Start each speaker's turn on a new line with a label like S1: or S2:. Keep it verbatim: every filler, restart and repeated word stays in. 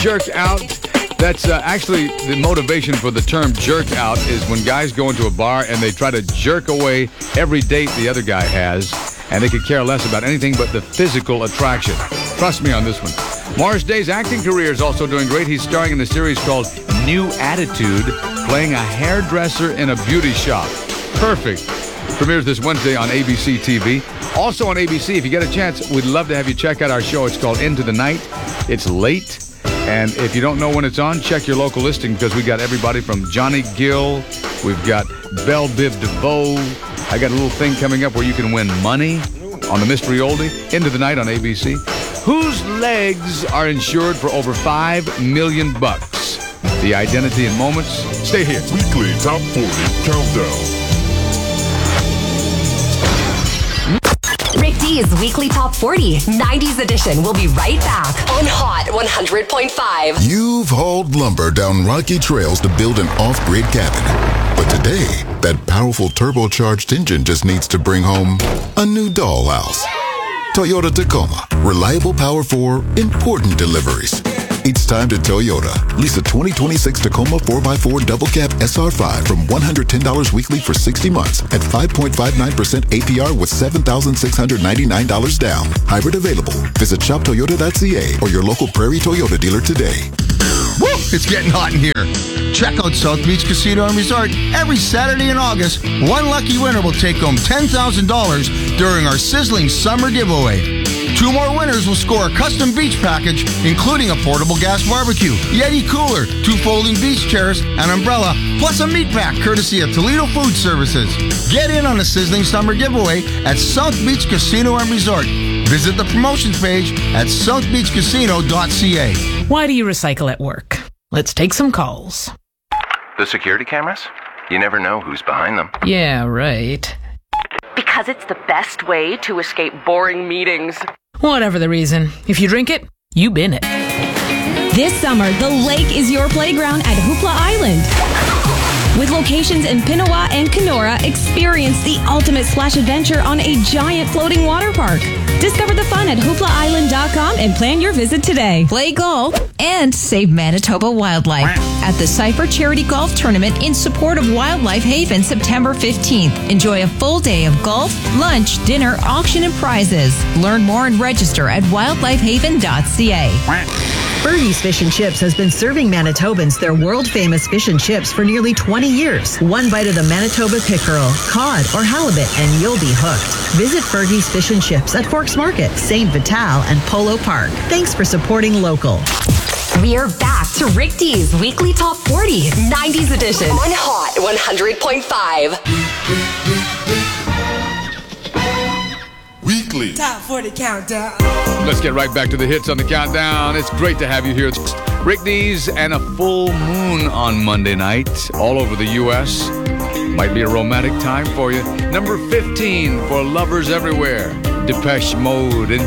S1: jerk out. That's uh, actually the motivation for the term jerk out is when guys go into a bar and they try to jerk away every date the other guy has, and they could care less about anything but the physical attraction. Trust me on this one. Morris Day's acting career is also doing great. He's starring in the series called New Attitude, playing a hairdresser in a beauty shop. Perfect. Premieres this Wednesday on A B C T V. Also on A B C, if you get a chance, we'd love to have you check out our show. It's called Into the Night. It's late. And if you don't know when it's on, check your local listing because we got everybody from Johnny Gill. We've got Belle Biv DeVoe. I got a little thing coming up where you can win money on the Mystery Oldie. Into the Night on A B C. Whose legs are insured for over five million bucks? The identity in moments. Stay here.
S2: Weekly Top forty Countdown.
S3: Rick D's Weekly Top forty, nineties edition. Will be right back on Hot one hundred point five.
S2: You've hauled lumber down rocky trails to build an off-grid cabin. But today, that powerful turbocharged engine just needs to bring home a new dollhouse. Toyota Tacoma. Reliable power for important deliveries. It's time to Toyota. Lease a twenty twenty-six Tacoma four by four Double Cab S R five from one hundred ten dollars weekly for sixty months at five point five nine percent A P R with seven thousand six hundred ninety-nine dollars down. Hybrid available. Visit shop toyota dot c a or your local Prairie Toyota dealer today.
S4: Woo! It's getting hot in here. Check out South Beach Casino and Resort. Every Saturday in August, one lucky winner will take home ten thousand dollars during our sizzling summer giveaway. Two more winners will score a custom beach package, including a portable gas barbecue, Yeti cooler, two folding beach chairs, an umbrella, plus a meat pack courtesy of Toledo Food Services. Get in on the sizzling summer giveaway at South Beach Casino and Resort. Visit the promotions page at south beach casino dot c a.
S5: Why do you recycle at work? Let's take some calls.
S6: The security cameras? You never know who's behind them.
S5: Yeah, right.
S7: Because it's the best way to escape boring meetings.
S5: Whatever the reason, if you drink it, you bin it.
S8: This summer, the lake is your playground at Hoopla Island. With locations in Pinawa and Kenora, experience the ultimate splash adventure on a giant floating water park. Discover the fun at hoopla island dot com and plan your visit today.
S9: Play golf and save Manitoba wildlife at the Cypher Charity Golf Tournament in support of Wildlife Haven September fifteenth. Enjoy a full day of golf, lunch, dinner, auction, and prizes. Learn more and register at wildlife haven dot c a.
S10: Fergie's Fish and Chips has been serving Manitobans their world-famous fish and chips for nearly twenty years. One bite of the Manitoba pickerel, cod, or halibut, and you'll be hooked. Visit Fergie's Fish and Chips at Forks Market, Saint Vital, and Polo Park. Thanks for supporting local.
S3: We're back to Rick D's Weekly Top forty, nineties edition on Hot one hundred point five.
S2: Weekly
S11: Top forty Countdown.
S1: Let's get right back to the hits on the countdown. It's great to have you here. Rick D's and a full moon on Monday night all over the U S Might be a romantic time for you. Number fifteen for lovers everywhere. Depeche Mode.